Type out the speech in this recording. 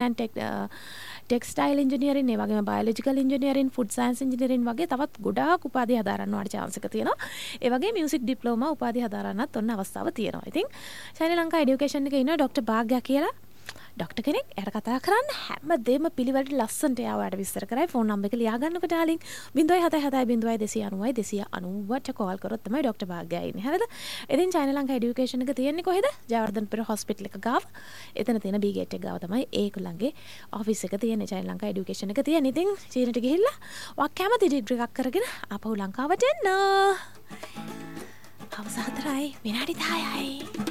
and textile engineering, ඒ වගේම biological engineering, food science engineering වගේ තවත් ගොඩාක් උපාධි හදාරන්න වාට chance එක තියෙනවා. ඒ වගේ මියුසික් ඩිප්ලෝමා උපාධි හදාරන්නත් ඔන්න අවස්ථාව තියෙනවා. ඉතින් ශෛල ලංකා එඩියුකේෂන් එකේ ඉන්න ඩොක්ටර් භාග්‍යා කියලා ඩොක්ටර් කෙනෙක්. එයාට කතා කරන්න හැමදේම පිළිවෙලට ලස්සනට එයා ඔයාලට විස්තර කරයි. ෆෝන් නම්බර් එක ලියා ගන්නකො ඩාලින් 077 කෝල් කරොත් තමයි ඩොක්ටර් භාග්‍යා ඉන්නේ. හරිද? ඉතින් ශෛල ලංකා එඩියුකේෂන් එක තියෙන්නේ කොහෙද? ජයවර්ධනපුර හොස්පිටල් එක ගාව. එතන තියෙන බී ගේට් එක ගාව තමයි ඒගොල්ලන්ගේ ඔෆිස් එක තියෙන්නේ. ශෛල ලංකා එඩියුකේෂන් එක තියෙන්නේ. ඉතින් චීනට ගිහිල්ලා ඔයා කැමති ඩිග්‍රී එකක් කරගෙන ආපහු ලංකාවට එන්න. හවස 4යි විනාඩි 10යි.